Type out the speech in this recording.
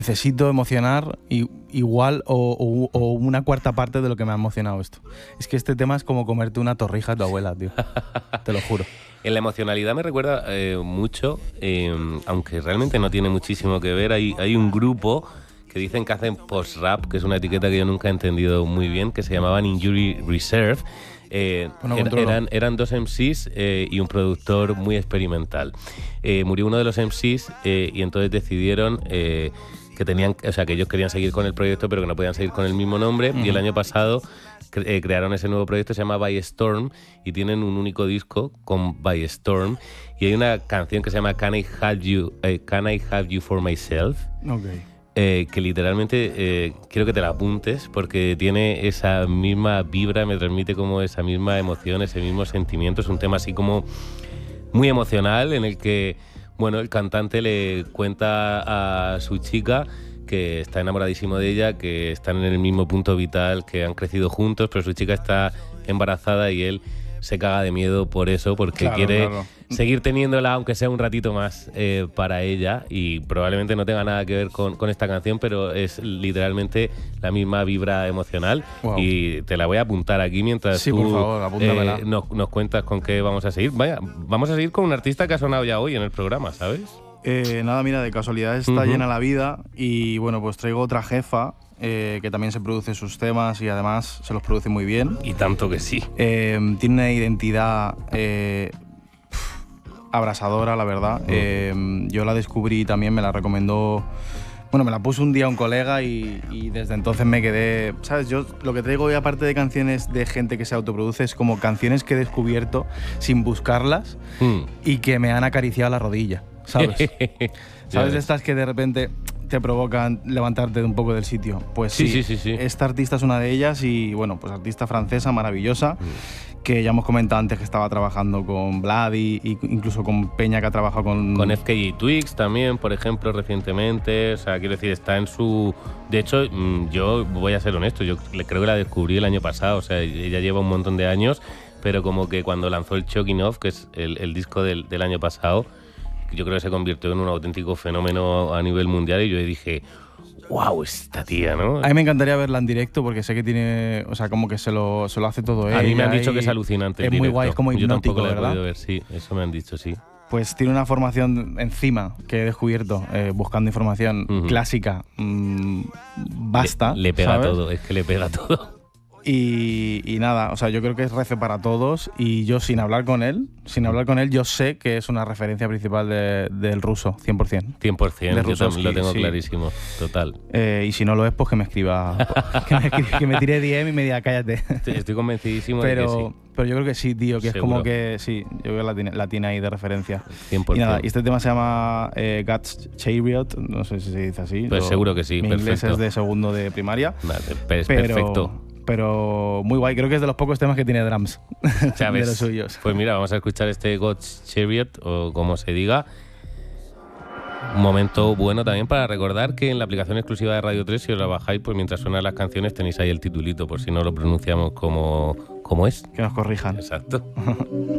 necesito emocionar igual o una cuarta parte de lo que me ha emocionado esto. Es que este tema es como comerte una torrija a tu abuela, tío. Te lo juro. En la emocionalidad me recuerda mucho, aunque realmente no tiene muchísimo que ver, hay un grupo que dicen que hacen post-rap, que es una etiqueta que yo nunca he entendido muy bien, que se llamaban Injury Reserve. Eran dos MCs y un productor muy experimental. Murió uno de los MCs y entonces decidieron que ellos querían seguir con el proyecto, pero que no podían seguir con el mismo nombre. Y el año pasado crearon ese nuevo proyecto, se llama By Storm, y tienen un único disco con By Storm. Y hay una canción que se llama Can I Have You For Myself? Okay. Que literalmente quiero que te la apuntes porque tiene esa misma vibra, me transmite como esa misma emoción, ese mismo sentimiento. Es un tema así como muy emocional en el que, bueno, el cantante le cuenta a su chica que está enamoradísimo de ella, que están en el mismo punto vital, que han crecido juntos, pero su chica está embarazada y él se caga de miedo por eso, porque quiere seguir teniéndola, aunque sea un ratito más para ella, y probablemente no tenga nada que ver con esta canción, pero es literalmente la misma vibra emocional. Wow. Y te la voy a apuntar aquí mientras tú por favor, apúntamela. Nos cuentas con qué vamos a seguir. Vaya, vamos a seguir con un artista que ha sonado ya hoy en el programa, ¿sabes? Nada, mira, de casualidad está llena la vida y bueno, pues traigo otra jefa que también se produce sus temas y además se los produce muy bien. Y tanto que sí. Tiene una identidad abrasadora, la verdad. Yo la descubrí también, me la recomendó... Bueno, me la puso un día un colega y desde entonces me quedé... ¿Sabes? Yo lo que traigo hoy, aparte de canciones de gente que se autoproduce, es como canciones que he descubierto sin buscarlas y que me han acariciado la rodilla, ¿sabes? ¿Sabes? De estas que de repente te provocan levantarte un poco del sitio. Pues sí. Esta artista es una de ellas y, bueno, pues artista francesa maravillosa, que ya hemos comentado antes que estaba trabajando con Vladi y incluso con Peña, que ha trabajado con FKJ Twigs también, por ejemplo, recientemente. O sea, quiero decir, está en su... De hecho, yo voy a ser honesto, yo creo que la descubrí el año pasado. O sea, ella lleva un montón de años, pero como que cuando lanzó el Choking Off, que es el disco del año pasado, yo creo que se convirtió en un auténtico fenómeno a nivel mundial y yo dije, wow, esta tía, ¿no? A mí me encantaría verla en directo porque sé que tiene, o sea, como que se lo hace todo ella. A mí me han dicho que es alucinante. Es muy guay, es como hipnótico, yo tampoco ¿verdad? La he podido ver, sí, eso me han dicho, sí. Pues tiene una formación encima que he descubierto buscando información clásica, basta. Le pega ¿sabes? todo, es que le pega todo. Y nada, o sea, yo creo que es refe para todos y yo sin hablar con él, yo sé que es una referencia principal del ruso, 100%. 100%, yo también lo tengo clarísimo, total. Y si no lo es, pues que me escriba, que me tire DM y me diga cállate. Estoy convencidísimo de que sí. Pero yo creo que sí, tío, que seguro. es como que sí, yo creo que la tiene ahí de referencia. 100%. Y nada, y este tema se llama God's Chariot, no sé si se dice así. Pues seguro que sí, mi perfecto. inglés es de segundo de primaria. Vale, perfecto. Pero muy guay, creo que es de los pocos temas que tiene drums de los suyos. Pues mira, vamos a escuchar este God's Chariot, o como se diga. Un momento bueno también para recordar que en la aplicación exclusiva de Radio 3, si os la bajáis, pues mientras suenan las canciones tenéis ahí el titulito, por si no lo pronunciamos como es. Que nos corrijan. Exacto.